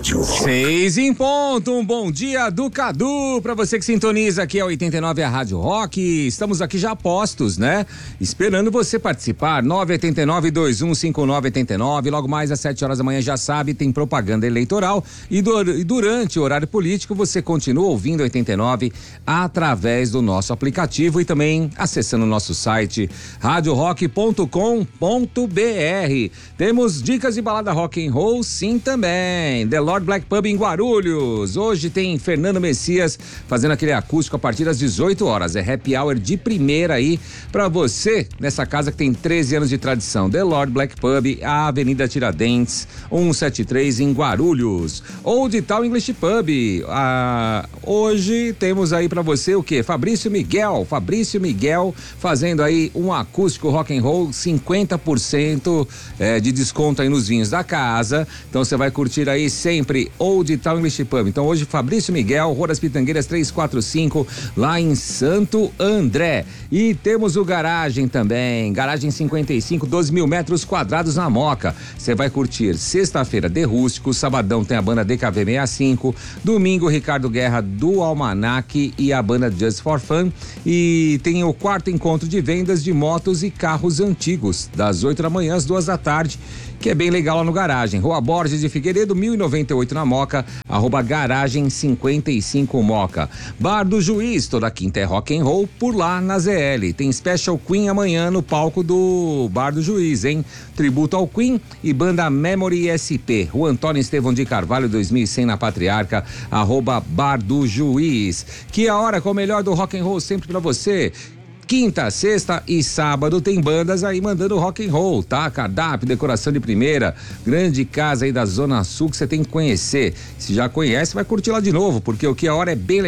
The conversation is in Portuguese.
Rádio Rock. 6 em ponto, um bom dia do Cadu, pra você que sintoniza aqui a 89 a Rádio Rock. Estamos aqui já postos, né? Esperando você participar, 989-215989, logo mais às 7 horas da manhã, já sabe, tem propaganda eleitoral e durante o horário político você continua ouvindo 89 através do nosso aplicativo e também acessando o nosso site radiorock.com.br. Temos dicas de balada rock and roll, sim, também. The Lord Black Pub em Guarulhos. Hoje tem Fernando Messias fazendo aquele acústico a partir das 18 horas. É happy hour de primeira aí pra você nessa casa que tem 13 anos de tradição. The Lord Black Pub, a Avenida Tiradentes, 173 em Guarulhos. Old Town English Pub. Hoje temos aí pra você o quê? Fabrício Miguel fazendo aí um acústico rock and roll, 50% de desconto aí nos vinhos da casa. Então você vai curtir aí sempre Old Town English Pub. Então hoje Fabrício Miguel, Rua das Pitangueiras 345, lá em Santo André. E temos o Garagem também, Garagem 55, 12.000 metros quadrados na Moca. Você vai curtir sexta-feira The Rústico, sabadão tem a banda DKV 65, domingo Ricardo Guerra do Almanac e a banda Just for Fun. E tem o quarto encontro de vendas de motos e carros antigos, das 8 da manhã às 2 da tarde, que é bem legal lá no Garagem. Rua Borges de Figueiredo, 1098 na Moca, @Garagem 55 Moca. Bar do Juiz, toda quinta é rock and roll por lá na ZL. Tem Special Queen amanhã no palco do Bar do Juiz, hein? Tributo ao Queen e banda Memory SP. Rua Antônio Estevão de Carvalho, 2100 na Patriarca, @Bar do Juiz. Que a hora com o melhor do rock and roll sempre pra você. Quinta, sexta e sábado tem bandas aí mandando rock and roll, tá? Cardápio, decoração de primeira, grande casa aí da Zona Sul que você tem que conhecer. Se já conhece, vai curtir lá de novo, porque o que a hora é bem legal.